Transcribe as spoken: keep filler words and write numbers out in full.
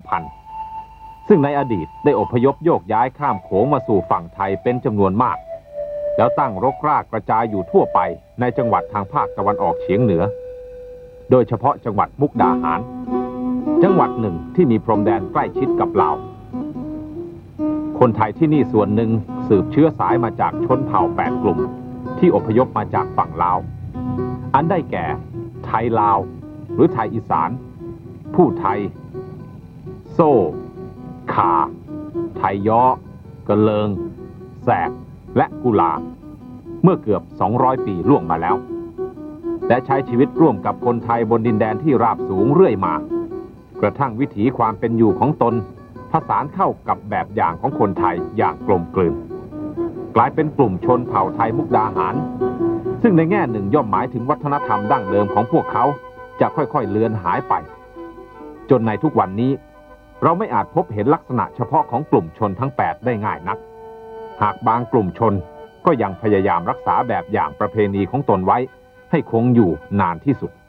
พันซึ่งในอดีตได้อพยพโยกย้ายข้ามโขงมาสู่ฝั่งไทยเป็นจำนวนมากแล้วตั้งรกรากกระจายอยู่ทั่วไปในจังหวัดทางภาคตะวันออกเฉียงเหนือโดยเฉพาะจังหวัดมุกดาหารจังหวัดหนึ่งที่มีพรมแดนใกล้ชิดกับลาวคนไทยที่นี่ส่วนหนึ่งสืบเชื้อสายมาจากชนเผ่าแปดกลุ่มที่อพยพมาจากฝั่งลาวอันได้แก่ไทยลาวหรือไทยอีสานผู้ไทยโซ่ขาไทยย้อกระเลิงแสกและกุลาเมื่อเกือบสองร้อยปีล่วงมาแล้วและใช้ชีวิตร่วมกับคนไทยบนดินแดนที่ราบสูงเรื่อยมากระทั่งวิถีความเป็นอยู่ของตนผสานเข้ากับแบบอย่างของคนไทยอย่างกลมกลืนกลายเป็นกลุ่มชนเผ่าไทยมุกดาหารซึ่งในแง่หนึ่งย่อมหมายถึงวัฒนธรรมดั้งเดิมของพวกเขาจะค่อยๆเลือนหายไปจนในทุกวันนี้เราไม่อาจพบเห็นลักษณะเฉพาะของกลุ่มชนทั้งแปดได้ง่ายนักหากบางกลุ่มชนก็ยังพยายามรักษาแบบอย่างประเพณีของตนไว้ให้คงอยู่นานที่สุด